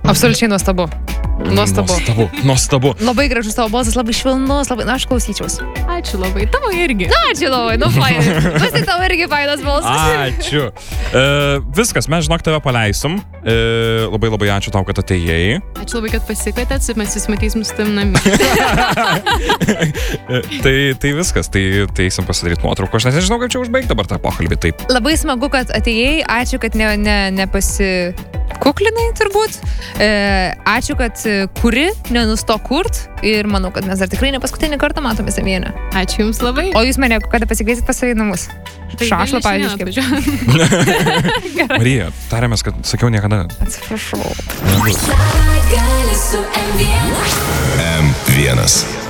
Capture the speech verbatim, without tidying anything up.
Absoliučiai nuostabu. Nuostabu. Nuostabu. Nuostabu. Labai gražus tavo balsas, labai švelnus, labai, na, aš klausyčiaus. Ačiū labai, tavo irgi. Na, ačiū labai, nu, fainai. Vis tik tavo irgi fainas balsas. Ačiū. E, viskas, mes žinok tave paleisim. E, labai labai ačiū tau, kad atėjai. Ačiū labai, kad pasikvietėt, mes susimatysim su tam namie. tai, tai viskas, tai, tai eisim pasidaryti nuotrauką. Aš nežinau, kaip čia užbaigti dabar tą pokalbį. Taip. Labai smagu, kad atėjai. Ačiū, kad ne, ne, nepasi... Kuklinai turbūt. E, ačiū, kad kuri, nenusto kurt. Ir manau, kad mes dar tikrai ne paskutinį kartą matome Samienę. Ačiū jums labai. O jūs mane kada pasikviesit pas save į namus? Tai Šašlą, pavyzdžiui. Marija, tarėmės, kad sakiau niekada. Atsiprašau. M vienas.